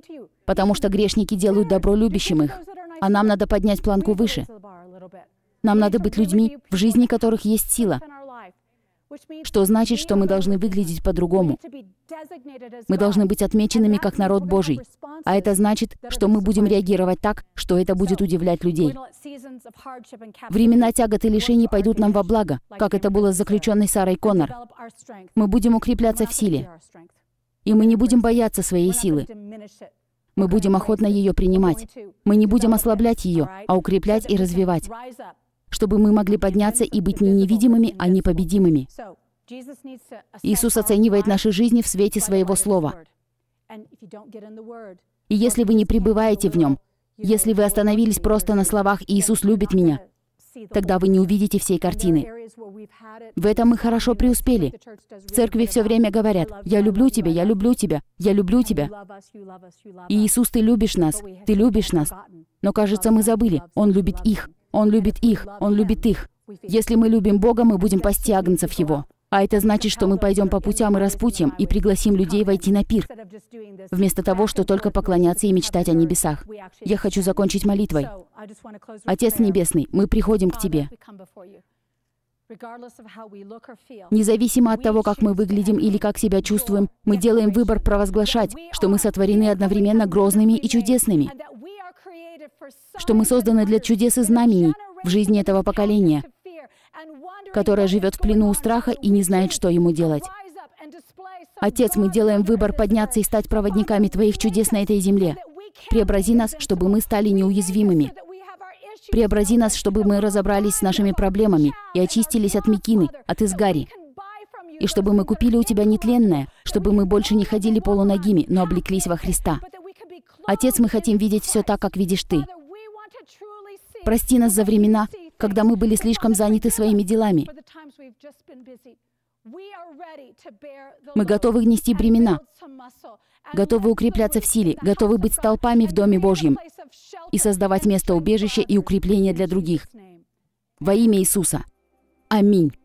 потому что грешники делают добро любящим их, а нам надо поднять планку выше. Нам надо быть людьми, в жизни которых есть сила, что значит, что мы должны выглядеть по-другому. Мы должны быть отмеченными как народ Божий, а это значит, что мы будем реагировать так, что это будет удивлять людей. Времена тягот и лишений пойдут нам во благо, как это было с заключенной Сарой Коннор. Мы будем укрепляться в силе, и мы не будем бояться своей силы. Мы будем охотно ее принимать. Мы не будем ослаблять ее, а укреплять и развивать, чтобы мы могли подняться и быть не невидимыми, а непобедимыми. Иисус оценивает наши жизни в свете Своего Слова. И если вы не пребываете в Нем, если вы остановились просто на словах «Иисус любит меня», тогда вы не увидите всей картины. В этом мы хорошо преуспели. В церкви все время говорят: «Я люблю тебя, я люблю тебя, я люблю тебя». И Иисус, ты любишь нас, ты любишь нас. Но, кажется, мы забыли. Он любит их, Он любит их, Он любит их. Если мы любим Бога, мы будем пасти агнцев Его. А это значит, что мы пойдем по путям и распутьям и пригласим людей войти на пир, вместо того, что только поклоняться и мечтать о небесах. Я хочу закончить молитвой. Отец Небесный, мы приходим к Тебе. Независимо от того, как мы выглядим или как себя чувствуем, мы делаем выбор провозглашать, что мы сотворены одновременно грозными и чудесными, что мы созданы для чудес и знамений в жизни этого поколения, которое живет в плену у страха и не знает, что ему делать. Отец, мы делаем выбор подняться и стать проводниками Твоих чудес на этой земле. Преобрази нас, чтобы мы стали неуязвимыми. Преобрази нас, чтобы мы разобрались с нашими проблемами и очистились от мекины, от изгари. И чтобы мы купили у Тебя нетленное, чтобы мы больше не ходили полуногими, но облеклись во Христа. Отец, мы хотим видеть все так, как видишь Ты. Прости нас за времена, когда мы были слишком заняты своими делами. Мы готовы нести бремена, готовы укрепляться в силе, готовы быть столпами в Доме Божьем и создавать место убежища и укрепления для других. Во имя Иисуса. Аминь.